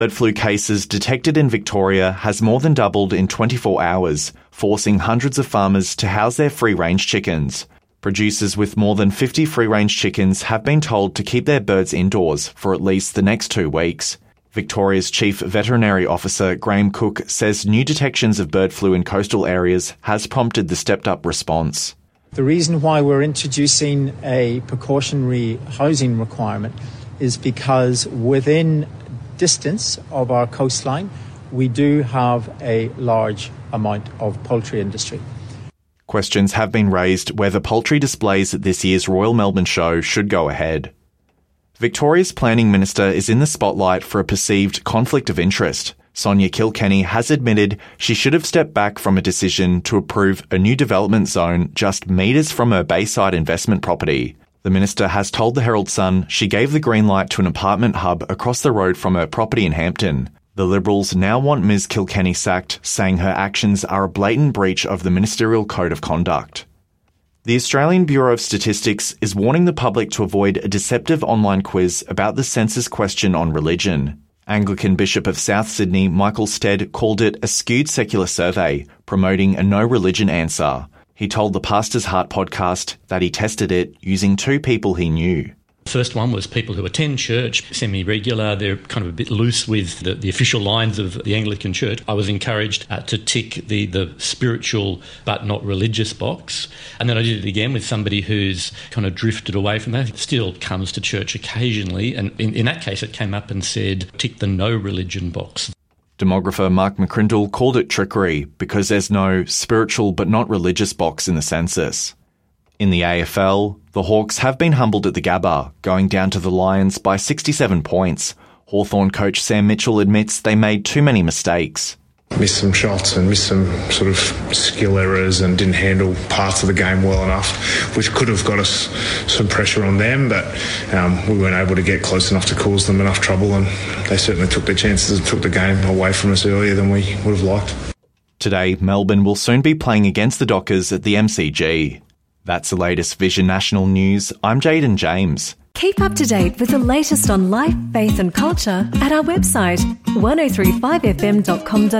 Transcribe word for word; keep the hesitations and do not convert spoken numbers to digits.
Bird flu cases detected in Victoria has more than doubled in twenty-four hours, forcing hundreds of farmers to house their free-range chickens. Producers with more than fifty free-range chickens have been told to keep their birds indoors for at least the next two weeks. Victoria's Chief Veterinary Officer Graham Cook says new detections of bird flu in coastal areas has prompted the stepped-up response. The reason why we're introducing a precautionary housing requirement is because within distance of our coastline, we do have a large amount of poultry industry. Questions have been raised whether poultry displays at this year's Royal Melbourne Show should go ahead. Victoria's Planning Minister is in the spotlight for a perceived conflict of interest. Sonia Kilkenny has admitted she should have stepped back from a decision to approve a new development zone just metres from her Bayside investment property. The minister has told the Herald Sun she gave the green light to an apartment hub across the road from her property in Hampton. The Liberals now want Miz Kilkenny sacked, saying her actions are a blatant breach of the Ministerial Code of Conduct. The Australian Bureau of Statistics is warning the public to avoid a deceptive online quiz about the census question on religion. Anglican Bishop of South Sydney Michael Stead called it a skewed secular survey, promoting a no-religion answer. He told the Pastor's Heart podcast that he tested it using two people he knew. The first one was people who attend church semi-regular. They're kind of a bit loose with the, the official lines of the Anglican Church. I was encouraged uh, to tick the, the spiritual but not religious box. And then I did it again with somebody who's kind of drifted away from that. Still comes to church occasionally. And in, in that case, it came up and said, tick the no religion box. Demographer Mark McCrindle called it trickery because there's no spiritual but not religious box in the census. In the A F L, the Hawks have been humbled at the Gabba, going down to the Lions by sixty-seven points. Hawthorn coach Sam Mitchell admits they made too many mistakes. Missed some shots and missed some sort of skill errors and didn't handle parts of the game well enough, which could have got us some pressure on them, but um, we weren't able to get close enough to cause them enough trouble, and they certainly took their chances and took the game away from us earlier than we would have liked. Today, Melbourne will soon be playing against the Dockers at the M C G. That's the latest Vision National News. I'm Jaden James. Keep up to date with the latest on life, faith and culture at our website, ten thirty-five f m dot com dot